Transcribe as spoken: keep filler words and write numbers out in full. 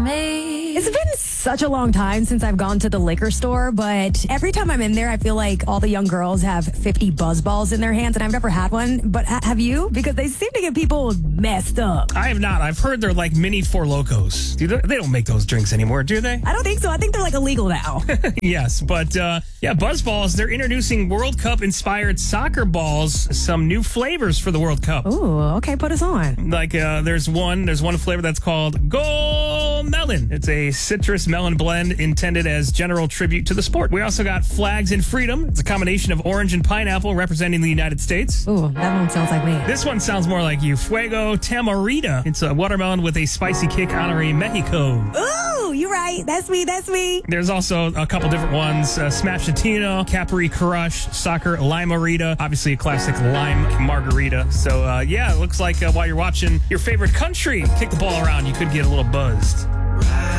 me. It's been such a long time since I've gone to the liquor store, but every time I'm in there, I feel like all the young girls have fifty buzz balls in their hands, and I've never had one. But ha- have you? Because they seem to get people messed up. I have not. I've heard they're like mini Four Locos. Do they, they don't make those drinks anymore, do they? I don't think so. I think they're like illegal now. Yes, but uh, yeah, Buzz Balls, they're introducing World Cup-inspired soccer balls, some new flavors for the World Cup. Ooh, okay, put us on. Like uh, there's one, there's one flavor that's called Go Melon. It's a citrus melon blend intended as general tribute to the sport. We also got Flags and Freedom. It's a combination of orange and pineapple representing the United States. Ooh, that one sounds like me. This one sounds more like you. Fuego Tamarita. It's a watermelon with a spicy kick honoring Mexico. Ooh, you're right. That's me. That's me. There's also a couple different ones. Uh, Smash Latino, Capri Crush, Soccer Limerita. Obviously a classic lime margarita. So, uh, yeah, it looks like uh, while you're watching your favorite country kick the ball around, you could get a little buzzed.